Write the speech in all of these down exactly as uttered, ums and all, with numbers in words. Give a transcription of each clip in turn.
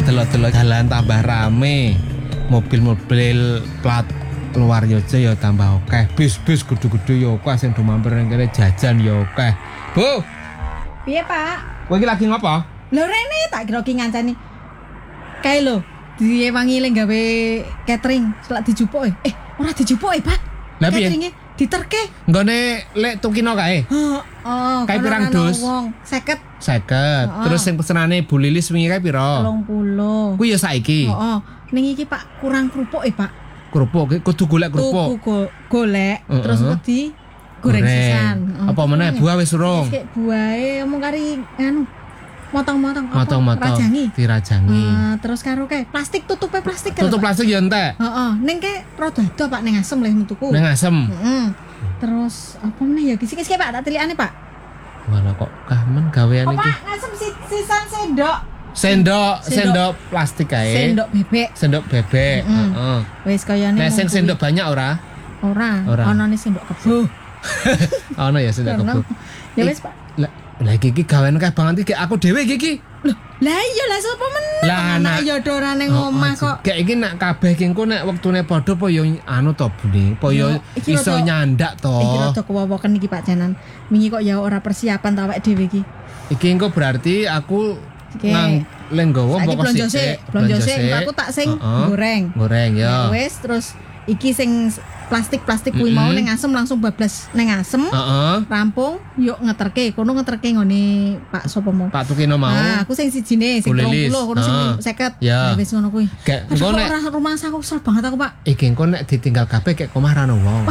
tak delok-delok jalan tambah rame. Mobil-mobil plat luar Yojo ya tambah akeh. Bis-bis gede-gede ya akeh sing do mampir ning kene jajan ya akeh. Bu. Piye, Pak? Kowe iki lagi ngopo? Lho rene tak kira ki ngancani. Kae lho, diwangi le gawe catering, selak dijupuk e. Eh, ora dijupuk e, Pak. Lah piye? Cateringe diterke. Nggone lek tukino kae. Oh, oh. Kae pirang dus? seket. seket. Oh, oh. Terus sing pesenane Bu Lilis wingi kae pira? telung puluh. Kuwi ya saiki. Oh, oh. Ning iki Pak kurang kerupuk e, Pak. Kerupuk kudu golek kerupuk. Tuku go, golek Uh-uh. terus wedi goreng sisan. Oh, apa meneh buah wis urung? Wis kek buahe omong kari anu motong-motong apa? Motong-motong. Rajangi. Dirajangi. Uh, terus karo kae plastik tutupe plastik kan. Tutup plastik ya entek. Heeh, ning kae rada ado Pak ning asem leh tuku. Ning asem. Heeh. Terus apa meneh ya kisi-kisi Pak tak tilikane Pak. Malah kok kamen gawean Oh, iki. Pak, ngasem si sisan sendok. Sendok, Sendok. sendok plastik kae. Sendok bebek. Sendok bebek, Mm-mm. heeh. Wis kayane. Nek sing ngono kuwi. sendok banyak ora? ora, Ora. ana sendok kebo. Ono ya sendok Karena- kebo. Ya wis Pak. Lah, lah iki iki gawean akeh banget iki aku dhewe iki iki. Loh, lah iya lah sapa meneh? Lah, anak anak- ya do ora ning Oh, omah oh, kok. Kayak iki nak kabeh ki engko nek wektune padha apa ya anu to Bune, apa ya Yo, iki iso rada- nyandak to. Iki rada kewowoken iki Pak Janan. Wingi kok ya ora persiapan ta awake dhewe iki. Iki engko berarti aku Iki nang lenggowo saiki pokok blonjo sik, blonjo sik, engko aku tak sing Heeh. goreng. Goreng Ya ya. wis terus iki sing plastik-plastik kuwi mau Mm-mm. ning asem langsung bablas ning asem. Heeh. Rampung, yuk ngeterke, kono ngeterke ngene Pak sapa mau. Pak Tukino mau. Ah, aku sing sijine sing Bu telung Lilis. puluh, kono sing Ah. seket. Ya. Nah, wis ngono kuwi. Kayak Aduh, engko kok nek ora rumah aku kesel banget aku Pak. iki engko nek ditinggal kabeh kayak omah ra ono wong.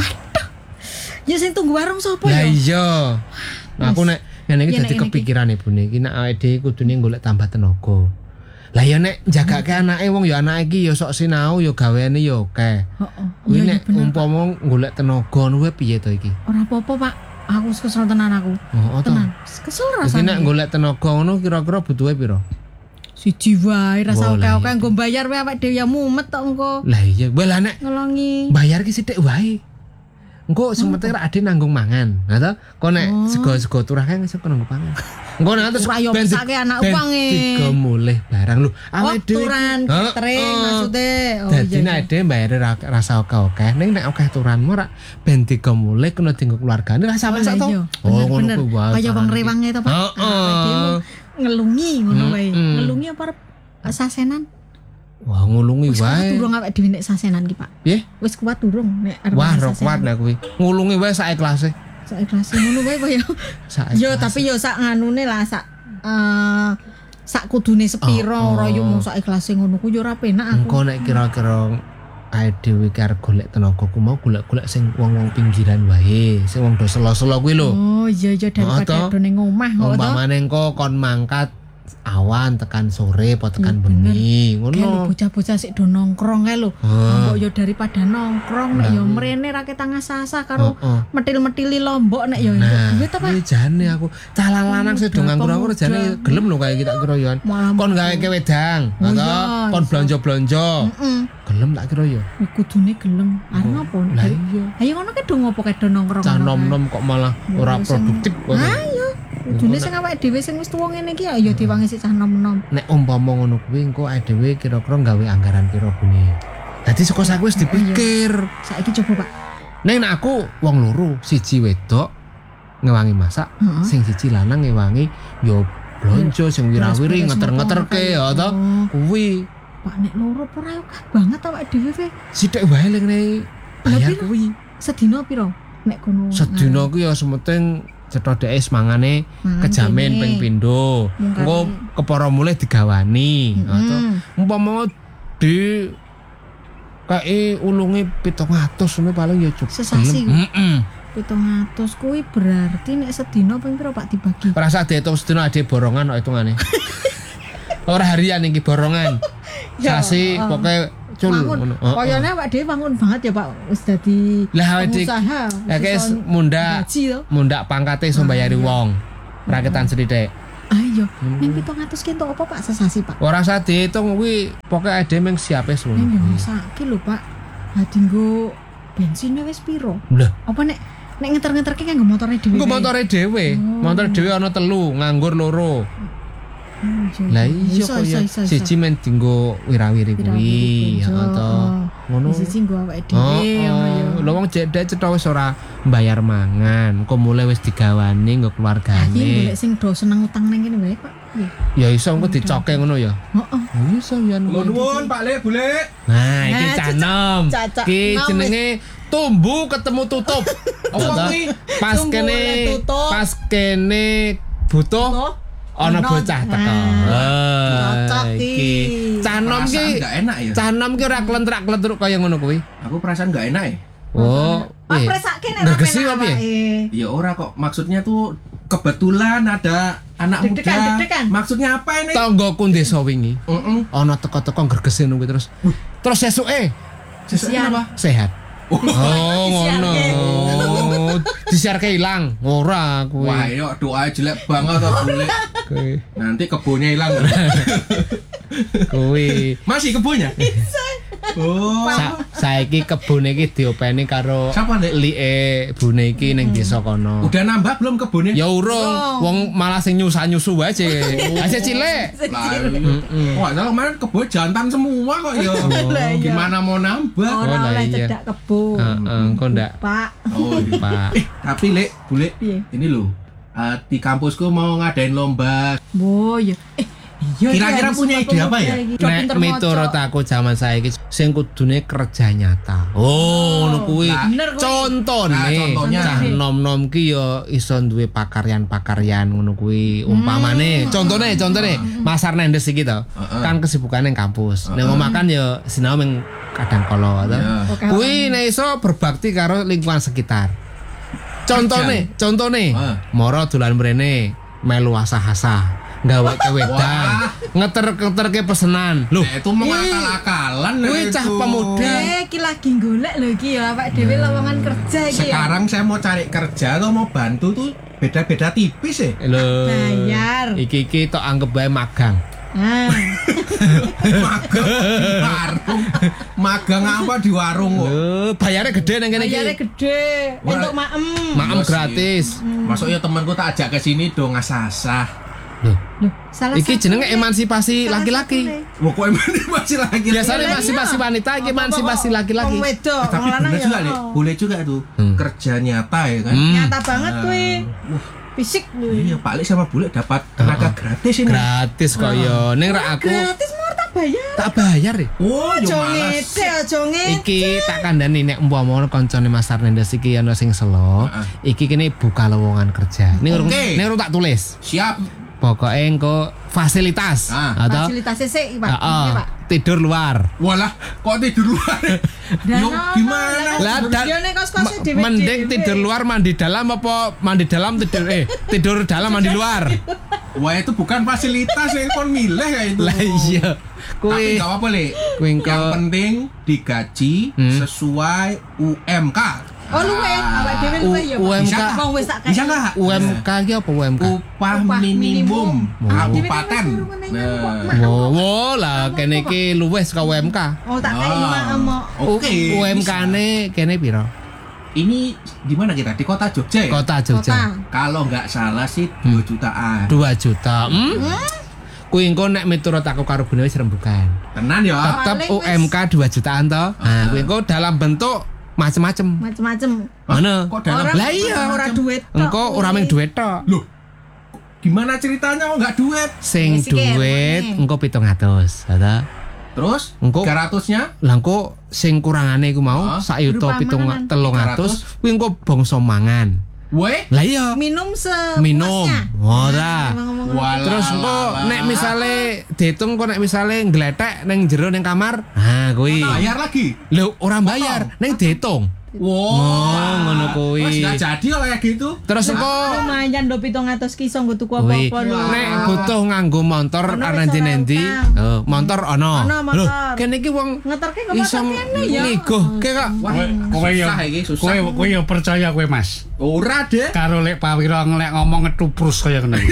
Ya sing tunggu warung sapa Lah ya? iya. Nah, aku nek ngene iki Iya, dadi nek ngene iki. kepikiran Ibune iki nek awake dhewe kudune golek tambah tenaga. Lah ya nek jagake anake wong ya anake iki ya sok sinau ya gaweane ya akeh. Heeh. Kuwi Iya, iya, nek bener, Pak. umpama golek tenaga ngono kuwi piye to iki? Ora apa-apa Pak. Aku wis kesel tenan aku. Oh, to. Tenan. Kesel Iki rasane. nek golek tenaga ngono kira-kira butuhe pira? Siji wae rasa Wah, lah oke-oke iya. nggo bayar wae awake dhewe ya mumet tok engko. Lah iya, wah lah nek Ngelongi. bayar ki sithik wae. Engko sing penting ade nanggung mangan. Nah to, kok nek Oh. sego-sego turah kan iso nanggung pangan. Engko nek terus Ora yo ben di- pisake anak ben uang e. digo mulih barang lho. Oh, Awake dhewe turan iki- catering Heeh. maksude. Oh Dadi iya. nek ade bayar ra- rasa oke-oke, ning nek akeh turanmu ra ben digo mulih kena dienggo keluargane ra sampe sak to. Oh, bener. kuwi wae. Kaya wong carane. rewange to, Pak. Heeh. Awake dhewe ngelungi ngono wae. Mm-mm. Ngelungi apa arep sasenan? Wah, ngulungi Wis kuat wae. durung awake dhewe nek sasenan ki, Pak. Piye? Wis kuat durung nek arep Wah, sasenan. ro kuat nek kuwi. Ngulungi wae sak ikhlase. Sak ikhlase ngono wae kaya. Sak Yo ikhlase. tapi yo sak nganune lah sak eh sak kudune sepiro Oh, oh. ora yo mung sak ikhlase ngono ku yo ora penak aku. Engko nek kira-kira ae dhewe ki arep golek tenaga ku mau golek-golek sing wong-wong pinggiran wae, sing wong do selo-selo kuwi lho. Oh iya iya Oh, daripada toh. do ning omah ngono to. Umpamane engko kon mangkat awan tekan sore apa tekan Iya, bengi, Kayak lho ngono. bocah-bocah sik do nongkrong kae lho. Ah. Mbok yo daripada nongkrong nek Nah, yo iya. mrene ra ketang asah karo Heeh. metil-metili lombok nek yo Nah, duit apa? kuwi jane aku cala lanang sing do Muda, nganggur-nganggur pemuda. jane gelem lho kayak kita kira yo. Malah Kon gawe ke wedang, Oh, atau iya, kon iso. blonjo-blonjo. Heeh. Gelem tak kira yo. Kudune gelem. Are ngopo? Lah iya. Ayo ngono ke do ngopo ke do nongkrong. Cah ngono kae? nom-nom kok malah Ya, ora sing- produktif kok. Ayo. Kudune sing awake dhewe sing wis tuwa ngene iki ya ya diwangi sik cah nom-nom. Nek umpama ngono kuwi engko awake dhewe kira-kira gawe anggaran pira Bune. Dadi saka saku wis dipikir. Saiki coba Pak. Nek nek aku wong loro, siji wedok ngewangi masak, Heeh. sing siji lanang ngewangi yo blonjo sing wirawiri Beres-beres ngeter-ngeterke motor, ya to. oh. Kuwi Pak nek loro ora akeh banget awake dhewe we. sithik wae ning bayar piro? kuwi. Sedina piro? Nek kono. Sedina kuwi ya sementing cetha dheke mangane Mangan kejamin kene. ping pindho. Mung Engko kali. kepara mulih digawani. Nah, to. Mm. Umpama di kae ulunge pitung atus ngono paling ya cukup. Sesasi. Heeh. pitung atus kuwi berarti nek sedina ping piro Pak dibagi? Ora usah diitung sedina ade borongan kok hitungane. Ora harian iki borongan. Ya, Sasi oh. pokoke cul Wangun. ngono. Heeh. Koyone awake dhewe wangun banget ya Pak wis dadi Lah awake dhewe pengusaha. ya wis guys iso mundak gaji to. mundak pangkate iso mbayari wong. Raketan sithik. Ayo, ning pitung atus ki entuk apa Pak sesasi Pak? Ora usah diitung kuwi pokoke ade mung siape Ning semono. yo sakit lho Pak. Hadi nggo bensinnya wis piro? Lah, Apa nek nek ngeter-ngeterke kanggo motore dhewe? engko motore dhewe. Oh. Motor dhewe ana telu, nganggur loro. Lah iya kok ya siji men dinggo wirawiri kuwi, heeh to. Ngono. Siji nggo awake dhewe ngono ya. Lho wong cedek cetha wis ora mbayar mangan, kok mulai wis digawani nggo keluargane. Iki golek sing do seneng utang ning kene wae, Pak. Ya iso engko dicoke ngono ya. Heeh. Iso ya. Nuwun Pak Le, Bu Le. Nah, iki Nah, canem. cacak Iki nom, jenenge tumbuh ketemu tutup. Apa kuwi? Pas Tumbuh kene oleh tutup. pas kene butuh Tuh. ana Ono. bocah teko. Nah, cocok iki iki. canom Perasaan ki nggak enak ya. canom ki ora klentrak-klentruk kaya ngono kuwi. Aku perasaan nggak enak ya. Oh, Pak eh, presake nek gergesi ora apa ya? awake. Ya ora kok, maksudnya tuh kebetulan ada anak Deg-degan, muda. deg-degan. Maksudnya apa ini? Tanggoku desa wingi. Heeh. Ana teko-teko gergesi ngono kuwi terus. Terus esuke Sesuai apa? sehat. Oh, ngono. Disiarke. Disiarke ilang. Ora kuwi. Wah, yo doa jelek banget tuh Bu Le. Kuwi. Nanti kebunnya hilang. Kuwi. Masih kebunnya? Oh. Sa saiki kebun iki diopeni karo Siapa, Ndek? like bune iki ning desa kono. Udah nambah belum kebunnya? Ya urung, wong malah sing nyusah-nyusu wae aja. Aja cilik. Lah, iya. Wah, kalau kemarin kebun jantan semua kok ya. Lah, iya. Gimana mau nambah? Oh, Ora lah oleh iya. cedak kebo. Heeh, engko ndak, Pak. Oh, iya. Pak. Eh, tapi Le, Bu Le, Piye? ini loh. eh, di kampusku mau ngadain lomba. Boh, ya. Eh, iya. Kira-kira iya, punya sumpah ide apa ya? iki. Nek Pinter miturut moco. aku jaman saiki sing kudune kerja nyata. Oh, ngono kuwi. Nah, bener kuwi. Contone, Nah, contohnya. cah nom-nom ki ya iso duwe pakaryan-pakaryan ngono kuwi. Umpamane, contone, contone Mas Arnendes iki to. Heeh. Kan kesibukan ning kampus. Ning omah kan ya sinau ming kadang kala to. Iya. Oke. Kuwi nek iso berbakti karo lingkungan sekitar. Contone, contone, Heeh. moro dolan mrene melu asah-asah. Gawe kewedan, ngeter-ngeterke pesenan. Loh, Nah, itu mau akal-akalan. kuwi nah, cah itu. pemuda. Eh, iki lagi golek lho iki ya, Pak dhewe lowongan kerja iki. ya. Sekarang saya mau cari kerja atau mau bantu tuh beda-beda tipis ya. Lho. Bayar. Iki iki tok anggap bae magang. Nah, Magang di warung. Magang apa di warung kok? Lho, bayarnya gede nang kene bayarnya iki. gede. Ora- Untuk maem. Maem Iya sih. gratis. Masuk ya temanku tak ajak ke sini dong ngasah-asah. Loh, Loh, salah iki satu jenenge nih. emansipasi Salah laki-laki. satu nih. Wah, kok emang ini masih lagi? Biasanya Iya, emansipasi iya. wanita, iki Apa-apa emansipasi kok laki-laki. wong wedok, Tapi wong lanang bener ya. juga, Le. Boleh juga tuh. Hmm. Kerja nyata ya kan? Hmm. Nyata banget kuwi. Wah, Fisik lho. iya Pak Le sama Bule dapat tenaga gratis ini. Gratis kok yo. Ning rak aku Gratis mau tak bayar. tak bayar ya. Oh, yo Aja malas. ngece, aja ngece. Iki tak kandhani nek umpama kancane Mas Arnendes iki ana sing selo, Heeh. iki kene buka lowongan kerja. Ning urung Oke. ning urung tak tulis. Siap. Pokoke engko fasilitas Ah. atau Fasilitasnya sih, Pak. Heeh, Iya, Pak. tidur luar. Walah, kok tidur luar? Dan Yo, ono, gimana? Lah dan Yo nek kos-kose me- dhewe-dhewe. mending tidur luar mandi dalam apa mandi dalam tidur eh tidur dalam mandi luar. Wah, itu bukan fasilitas ya, kon milih ya itu. Lah iya. Tapi Kuwi gak apa-apa, Le. kuwi engko Yang penting digaji Hmm. sesuai U M K. Oh, luwe, awak dhewe luwe ya, U- Pak. UMK. Bisa wong wis tak Bisa nggak? U M K iki apa U M K? Upah Upah minimum minimum. kabupaten. Ah, dhewe kan wis suruh Nah. meneng, Wo wo lah kene iki luwes ka U M K. Oh, tak kei Ah. maem kok. Oke. U M K-ne kene piro? Ini di mana kita? Di kota Jogja ya? Kota Jogja. Kota. Kalau nggak salah sih dua jutaan. dua juta. Hmm? Kuwi engko nek miturut aku karo bune wis rembugan. Tenan ya? Tetep Paling U M K dua jutaan toh. Nah, Ah. kuwi engko dalam bentuk macem-macem. Macem-macem. Mana? Kok dalam Orang Lah iya, ora duit. tok Engko ora kuwi. mung duit tok. Loh, gimana ceritanya kok nggak duit? Sing Wis iki duit emane. engko pitung atus, ada. Terus Engko- tiga ratusnya? Lah engko sing kurangane iku mau Ah, sak yuta berupa pitung manganan. telung atus kuwi engko bangsa mangan. Weh? Lah iya, Minum se minum. Ora. Walah, Terus engko walah. nek misale diitung kok nek misale ngletek ning jero ning kamar, ha kuwi. Bayar lagi? Lho ora bayar, ning diitung. Wow. Oh, ngono kuwi. Wes nggak jadi lah kayak gitu. Terus engko lumayan do pitung atus ki iso nggo tuku kuwi apa-apa lho. nek butuh nganggo motor Ono ana wis ora endi-endi, utang. oh, motor ono. Ono motor. Lho, kene iki wong Ngeterke kok iso motor kene ya. ngigoh ke kok. Wah, Kowe yo susah iki, susah. kowe kowe yo percaya kowe Mas. Ora deh. Karo lek Pawira ngelek ngomong ngetuprus kaya ngono.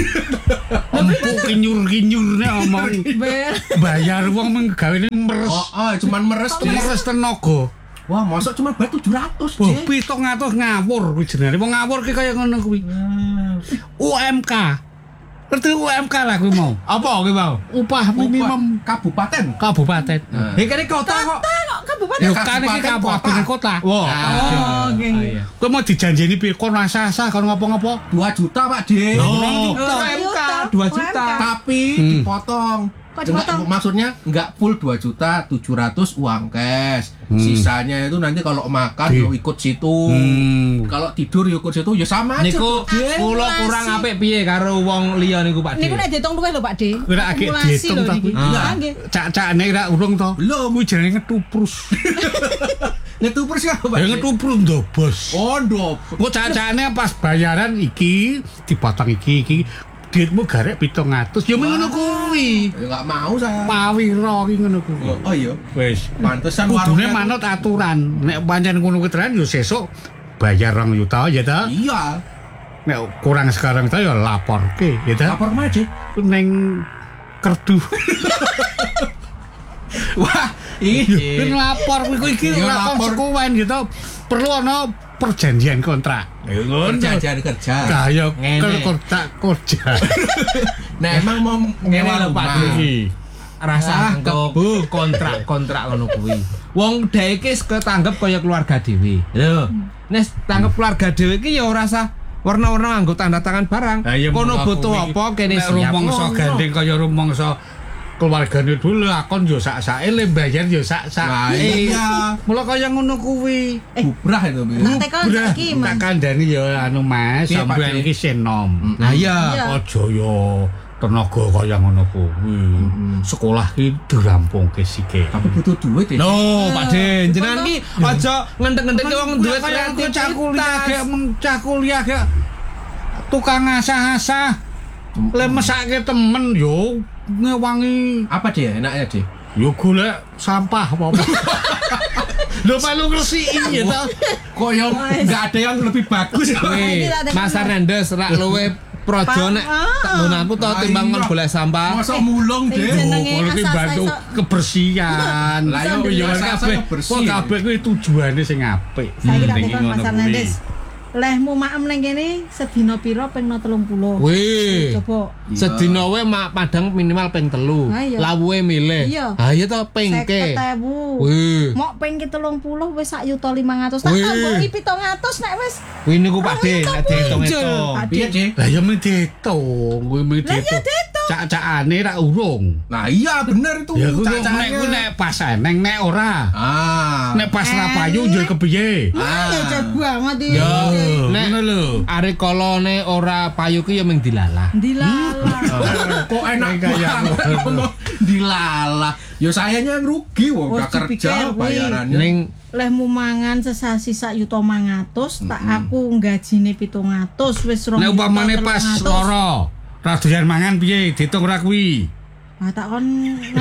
Empuk kinyur-kinyur nek ngomong Ber. bayar wong menggawene meres. Oh, oh, cuman meres deh. Meres tenaga. Wah, masuk cuma bayar tujuh ratus Wah, deh. pitung atus ngawur kuwi jenenge. Wong ngawur ki kaya ngono kuwi. U M K. Ngerti U M K lah kuwi mau. Apa kuwi mau? Upah minimum kabupaten. kabupaten. Nah. He kene kota kok. kok kabupaten. Yo Ya, kan iki kabupaten kabupaten kota. Wah. Oh, oke. iya. Kowe mau dijanjeni piye kon sah-sah kon ngopo-ngopo? dua juta Pak De. Oh. O M K dua juta. Tapi Hmm. dipotong. Kok dipotong? Enggak, maksudnya enggak full dua juta tujuh ratus uang cash. Hmm. Sisanya itu nanti kalau makan Di- yo ikut situ. Hmm. Kalau tidur yo ikut situ ya sama aja. Niku Pak De. kula kurang apik piye karo wong liya niku Pak Niku De. nek diitung luwih lho Pak De. Kuwi nek agek Akumulasi diitung lho ta niki. kuwi. Iya nggih. Cak-cakne ora urung to. Belum. Kuwi jenenge ngetuprus. Ngetupers ya Pak Ya De. ngetuprus ndo, Bos. Oh, ndop. Kok cak-cakne pas bayaran iki dipotong iki iki duitmu garek pitung atus. Ya ngono kuwi. Ya enggak mau saya. Pawira ki ngono kuwi. Oh iya. Wis. Pantesan Kudune warungnya- manut aturan. Nek pancen ngono kuwi tenan yo sesuk bayar rong juta ya ta. Iya. Nek kurang sekarang ta ya laporke ya ta. Lapor mana De? Ning kerdu. Wah, Kuwi ini. lapor kuwi iki Iya, ora lapor. konsekuen gitu. Perlu ana perjanjian kontrak. Ya ngono. Perjanjian kerja. Kaya Ngene. kontrak kerja. Nah, emang mau Ngene nyewa lho, Pak rumah. De. Iki. Rasa Ah, kebu kontrak-kontrak ngono kuwi. Wong dheke ketanggep kaya keluarga dhewe. Lho, nek tanggep keluarga dhewe iki ya ora usah warna-warna nganggo tanda tangan barang. Lah iya Kono mula butuh kuwi. apa kene Nek siap. rumangsa Ngono. gandeng kaya rumangsa keluargane dulu lakon yo sak-sake le bayar yo Nah, sak-sake. iya. Mula kaya ngono kuwi. Bubrah itu, Bu. Tak tekon Udah, iki, Mas. tak kandhani ya anu Mas, Iya, Pak sampean De. iki senom. Nah iya. Iya. Aja ya tenaga kaya ngono kuwi. Sekolah ki dirampungke sike. Tapi butuh duit ya. No, Pak De, jenengan iki aja ngendek-ngendeke wong duwe kaya aku cah kuliah kreativitas. gek meng cah kuliah gek tukang asah-asah. Le mesake temen yo ngewangi Apa dia enaknya, De? yo golek sampah apa-apa. Lho palu ngresiki ya ta. Kok yang enggak ada yang lebih bagus. Wih, Iki tak tekon. Mas Hernandez rak luwe projo nek tak nggonanku to timbang kon golek sampah. Masa mulung, Sing De? jenenge Kono ki asal-asal bantu iso- kebersihan. Lah, Lah iya, yo asal-asal kabeh bersih. kok kabeh kuwi tujuane sing apik. Saiki tak Ning tekon ngono Mas kuwi. Hernandez. Lehmu maem ning kene sedina pira ping telung puluh. Wih. Coba Sedina wae mak padang minimal ping telu. Ah, iya. Lawuhe milih. Iya. Ha iya to pingke. seket ewu. Wih. Mok ping telung puluh wis sak yuta limang atus. Tak Wih. tambahi pitung atus nek wis. Kuwi niku Pak De, Oh, nek iya, diitung-itung. Pak Piye, De? Lah ya mung diitung, kuwi mung Lah iya diitung. diitung. Cak-cakane ra urung. Nah, iya bener itu. Ya kuwi cacahannya. nek kuwi nek pas eneng nek ora. Ah. Nek pas ra payu Eh. yo kepiye? Nah, ya cek banget iki. Yo. Nek ngono lho. Are kolone ora payu ki ya mung dilalah. Dilalah. Kok enak Kayak banget ngono. dilalah. Ya sayanya yang rugi wong Oh, udah kerja dipikir, wih. bayarannya. Ning Lehmu mangan sesasi sak yuta mangatus, tak aku gajine pitung atus wis rong. Nek yuta upamane telung pas atus. lara, ra doyan mangan piye? Diitung ra kuwi. Ah tak kon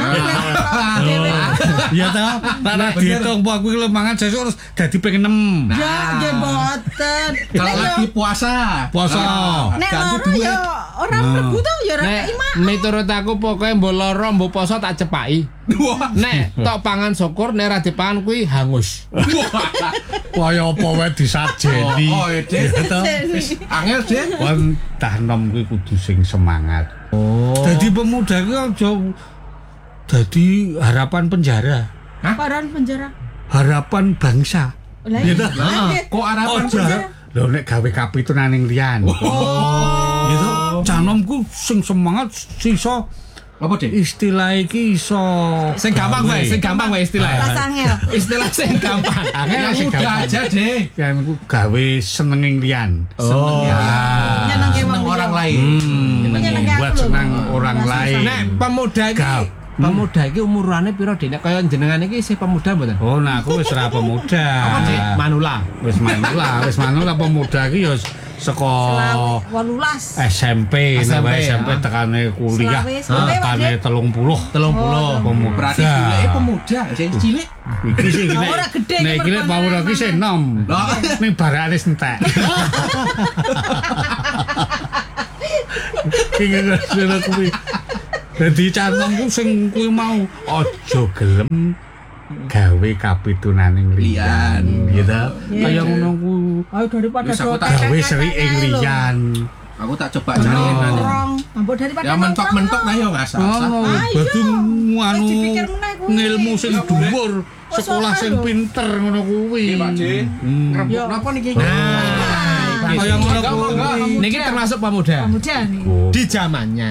nah, dhewe. Ya ta? Ora diitung apa kuwi lho mangan sesuk terus dadi ping enam. Ya, ya boten. Kalau Nek yo- lagi puasa, Puasa. nek ganti lara duit. yo ora mlebu to ya ora nek ima. miturut aku pokoke mbok lara mbok poso tak cepaki. Wah. Nek tok pangan syukur nek ra dipangan kuwi hangus. Kaya apa wae disajeni. Oh, oh, ya, De. Ya ta? Wis angel, De. Kon tah nom kuwi kudu sing semangat. Oh. Dadi pemuda ki aja dadi harapan penjara, Paran penjara. harapan bangsa. Lah Ya iya. ta? Lah, iya. Kok harapan Aja. Lho nek gawe kapitunan ning liyan. Oh. Gitu. Canomku sing semangat sisa apa, De? istilah iki iso Sing gampang wae, sing gampang wae istilah. Rasa angel. Istilah sing gampang. Angel Yang sing mudah gampang. aja, De. Kan ku gawe seneng ning liyan. Oh. Nyenengke Seneng wong orang liya. lain. Hmm, Menyenangkan buat aku lho. senang orang Rasa lain. Nek pemuda iki Gap. pemuda iki umurane pira Dik? Nek kaya jenengan iki isih pemuda mboten? Oh, nah aku wis ora pemuda. Apa Dik? Manula. Wis manula, wis manula pemuda iki ya saka Selawe wolulas. S M P, S M P, nek S M P ya. tekane kuliah, Selawe, selawe, tekane Pak, telung puluh. telung puluh. Pemuda. Berarti cilik pemuda, sing cilik. Iki sing Lah, nek ora gede nek iki nek merkone power iki sing enom. Lah. Ning barane entek. Iki ngono kuwi. Dadi canongku sing kuwi mau aja gelem gawe kapitunaning liyan, gitu. Kaya ngono kuwi. Ayo daripada Wis aku do tak Gawe seri ing liyan. Aku tak coba cari nanti. Nongkrong. Mbok daripada Ya mentok-mentok lah ya ngasah. Oh, Ah, berarti iya. anu Wis dipikir meneh kuwi. ngilmu sing dhuwur, sekolah sing lho. pinter ngono kuwi. Iya, Pak J. Hmm. Rembuk napa niki? Nah, Kaya ngono Monggo, kuwi. niki termasuk pemuda. Pemuda nih. Di zamannya.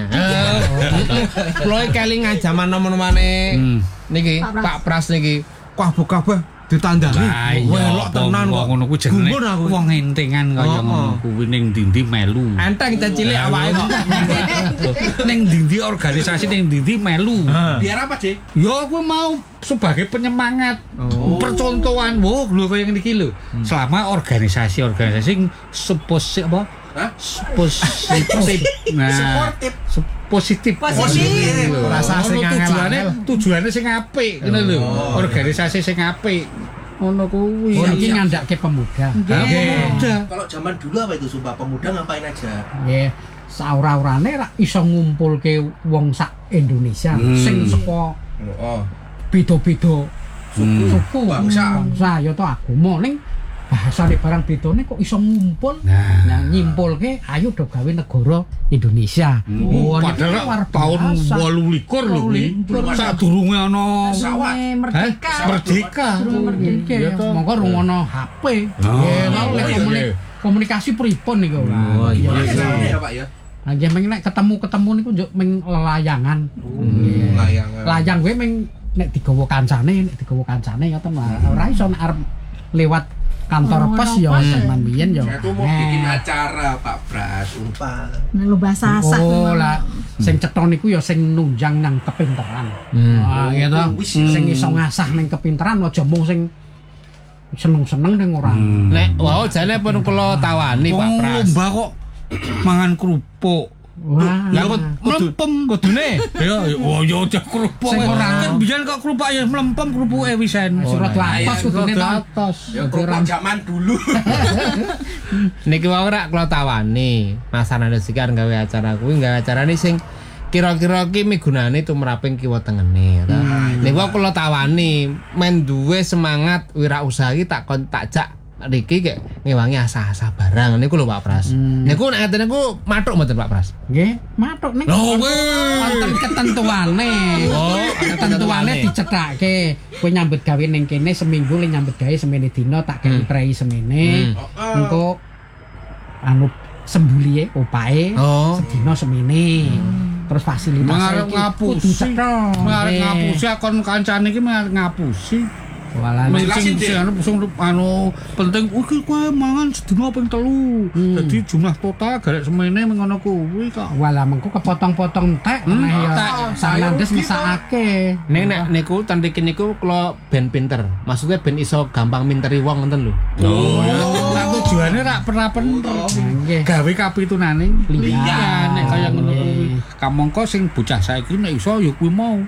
Kulo kelingan zaman nom-nomane Hmm. niki Pak Pras. Pak Pras niki. Kabeh-kabeh ditandani. Lah iya, Welok tenan kok. ngono kuwi jenenge Gumun aku. wong entengan kaya Oh, ngono oh. kuwi ning ndi-ndi melu. Enteng dan cilik awake kok. Ning ndi-ndi organisasi ning ndi-ndi melu. Biar apa, J? Ya aku mau sebagai penyemangat, Oh. percontohan, wow, lho kaya ngene iki lho. Selama organisasi-organisasi supposi apa? Hah? Positif. Nah, Sportif. se- positif. Positif. Lho. Rasa sing Ono angel-angel. tujuane tujuane sing apik ngono lho. Organisasi sing apik. Ngono kuwi. Oh, ini ngandake pemuda. Pemuda. Kalau zaman dulu apa itu sumpah pemuda ngapain aja? Nggih, saura-urane ra iso ngumpulke wong sak Indonesia Hmm. sing saka Oh. beda-beda Hmm. suku, Bangsa. bangsa ya to agama ning bahasane barang bedane kok iso ngumpul. Nah. Nah, nyimpulke ayo do gawe negara Indonesia. Oh, niki Padahal luar tahun biasa. wolu likur lho kuwi. wolu likur. Sadurunge ana Pesawat. Eh, merdeka. Hah? Merdeka. Durung merdeka Iya ya. toh. Monggo rungono H P. Oh, Nggih, lha oleh iya, komuni- iya. komunikasi pripun niku. Oh, iya. Iya, sama ya, Pak ya. Nah, nggih meng nek ketemu-ketemu niku njuk meng lelayangan. Nggih. Layangan. Layang kuwi meng nek digawa kancane, nek digawa kancane ngoten lah. Ora iso nek arep lewat kantor Oh, pos ya pos. zaman biyen ya. Saya tuh mau bikin acara Pak Pras, sumpah. Lu bahasa asak. Oh lah, sing cetha niku ya sing nunjang nang kepinteran. Hmm. Ah, gitu. wis. Sing iso ngasah ning kepinteran aja mung sing seneng-seneng ning ora. Nek wau jane pun kula tawani Pak Pras. Lomba kok mangan kerupuk. Wah. Lah kok Mlempem kudune ya oh ya aja kerupuk. Sing ora. Kan biyen kok kerupuk ya mlempem kerupuke wisen. Surat Ora, latos kudune to. atas. Ya kerupuk zaman dulu. Niki wae rak kula tawani. Mas Ananda Sekar gawe acara kuwi gawe acarane sing kira-kira ki migunane tumraping kiwa tengene ta. Niku kula tawani men duwe semangat wirausaha iki tak kon tak jak niki kek ngewangi asa-asa barang niku lho Pak Pras. Niku nek ngaten niku mathuk mboten Pak Pras. Nggih, matuk ning Lho weh. wonten ketentuane. Oh, ketentuane dicethake. Kowe nyambut gawe ning kene seminggu le nyambut gawe semene dina tak kei prei semene. Engko anu sembulihe opahe Oh. sedina semene. Terus fasilitas Mengarep ngapusi. Mengarep ngapusi akon kancane iki mengarep ngapusi. Walah. Jelasin, Sing Dik. anu sing anu penting iki kowe mangan sedina ping telu. Dadi jumlah total garek semene mengono kuwi kok. Walah mengko kepotong-potong entek Hmm, meneh ya. entek. Sanandes mesakake. Nek nek niku ten iki niku kula ben pinter. Maksudnya ben iso gampang minteri wong ngoten lho. Oh. Nah tujuane rak perapen Nggih. gawe kapitunane Liyan. nek kaya ngono kuwi. Kamangka sing bocah saiki nek iso ya kuwi mau.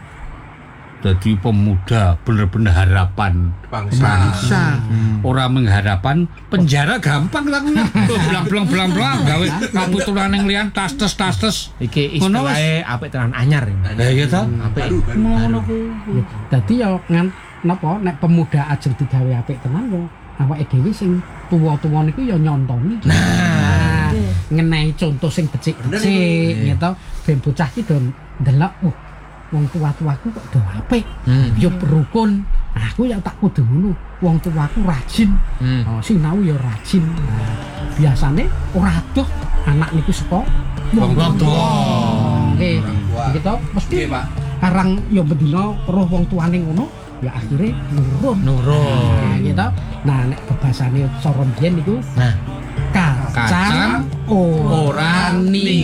Dadi pemuda bener-bener harapan Bangsa. bangsa. Ora mengharapan penjara gampang lakunya. Belang-belang belang-belang gawe kapitunane liyan tas-tes tas-tes. Iki Ngono istilahnya apik tenan anyar. Lah iya ta? Apik. Ngono kuwi. Dadi ya ngan napa nek pemuda ajeng digawe apik tenan ya awake dhewe sing tuwa-tuwa niku ya nyontoni. Nah, ngenehi contoh sing becik-becik gitu. Ben bocah ki do ndelok, "Wah, wong tua-tuaku kok do apik." Hmm. Ya berukun. Aku ya tak kudu ngono. Wong tuaku rajin. Hmm. Oh, sinau ya rajin. Nah, biasane ora adoh anak niku saka wong tua. Nggih. Orang tua. Gitu mesti Nggih, Pak. karang ya bendina roh wong tuane ngono ya akhirnya nurun. Nurun. Nah, gitu. Nah, nek bebasane cara biyen niku Nah, kacang Kacang ora ni